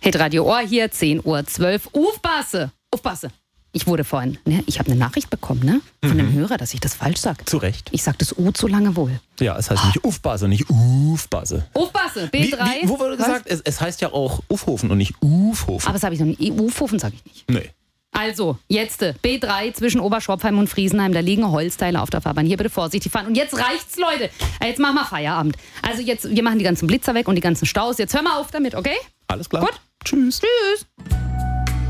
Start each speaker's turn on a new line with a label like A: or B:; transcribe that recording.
A: Hit Radio Ohr hier, 10:12 Uhr. Aufpasse. Ich wurde vorhin, ich habe eine Nachricht bekommen, von einem Hörer, dass ich das falsch sage.
B: Zu Recht.
A: Ich sage das U zu lange wohl.
B: Ja, es heißt nicht Ufbase, nicht Ufbase.
A: Aufpasse, B3.
B: Wo wurde gesagt? Es heißt ja auch Ufhofen und nicht Ufhofen.
A: Aber das habe ich noch nicht. Ufhofen sage ich nicht.
B: Nee.
A: Also, jetzt B3 zwischen Oberschopfheim und Friesenheim, da liegen Holzteile auf der Fahrbahn. Hier bitte vorsichtig fahren. Und jetzt reicht's, Leute. Jetzt machen wir Feierabend. Also jetzt, wir machen die ganzen Blitzer weg und die ganzen Staus. Jetzt hör mal auf damit, okay?
B: Alles klar.
A: Gut.
B: Tschüss.
A: Tschüss.